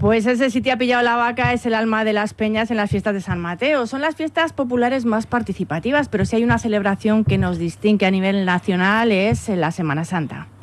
Pues ese sí te ha pillado la vaca, es el alma de las peñas en las fiestas de San Mateo. Son las fiestas populares más participativas, pero si hay una celebración que nos distingue a nivel nacional es la Semana Santa.